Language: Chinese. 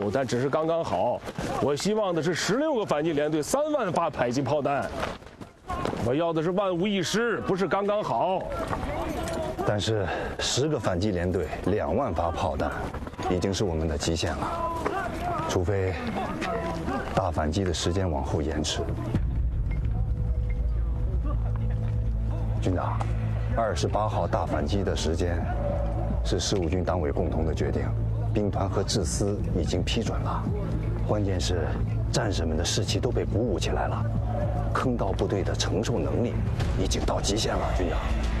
炮弹只是刚刚好，我希望的是16个反击连队3万发迫击炮弹。我要的是万无一失，不是刚刚好。 但是10个反击连队2万发炮弹，已经是我们的极限了。除非大反击的时间往后延迟。军长，28号大反击的时间是15军党委共同的决定，兵团和制司已经批准了。关键是战士们的士气都被鼓舞起来了，坑道部队的承受能力已经到极限了，军长。